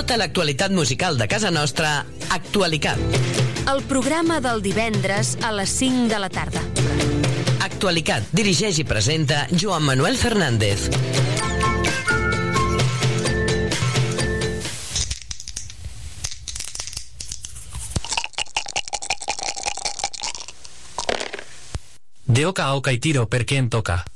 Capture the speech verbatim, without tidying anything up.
Tota l'actualitat musical de casa nostra, Actualicat. El programa del divendres a les cinc de la tarda. Actualicat, dirigeix i presenta Joan Manuel Fernández. De oca a oca y tiro per què em toca.